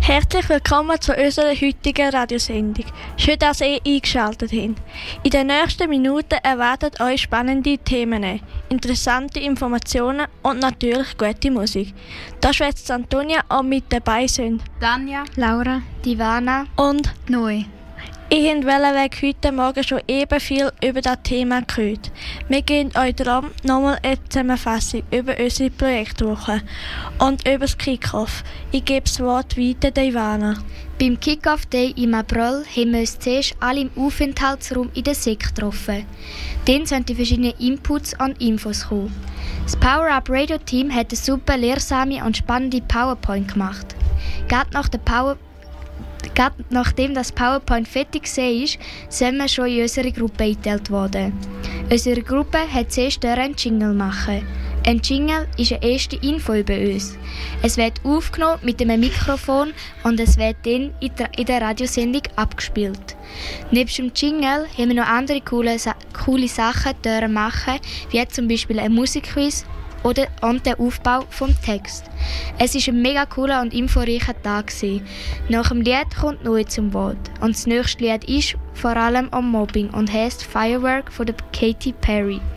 Herzlich willkommen zu unserer heutigen Radiosendung. Schön, dass ihr eingeschaltet habt. In den nächsten Minuten erwarten euch spannende Themen, interessante Informationen und natürlich gute Musik. Da schwätzt Antonia und mit dabei sind Tanja, Laura, Divana und Noe. Ich habe heute Morgen schon eben viel über das Thema gehört. Wir geben euch darum nochmal eine Zusammenfassung über unsere Projektwoche und über das Kick-Off. Ich gebe das Wort weiter Divana. Beim Kick-Off-Day im April haben wir uns zuerst alle im Aufenthaltsraum in der SEC getroffen. Dann sind die verschiedenen Inputs und Infos gekommen. Das Power-Up-Radio-Team hat eine super lehrsame und spannende PowerPoint gemacht. Gerade nachdem das PowerPoint fertig war, sind wir schon in unsere Gruppe eingeteilt worden. Unsere Gruppe hat zuerst einen Jingle machen. Ein Jingle ist eine erste Info über uns. Es wird aufgenommen mit einem Mikrofon und es wird dann in der Radiosendung abgespielt. Neben dem Jingle haben wir noch andere coole Sachen machen, wie zum Beispiel ein Musikquiz oder der Aufbau vom Text. Es war ein mega cooler und informreicher Tag. Nach dem Lied kommt Noe zum Wort. Und das nächste Lied ist vor allem um Mobbing und heisst Firework von der Katy Perry.